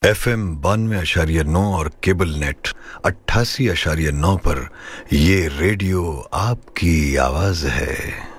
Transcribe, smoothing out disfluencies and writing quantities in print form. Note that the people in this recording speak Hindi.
FM 92.9 और केबल नेट 88.9 पर ये रेडियो आपकी आवाज है।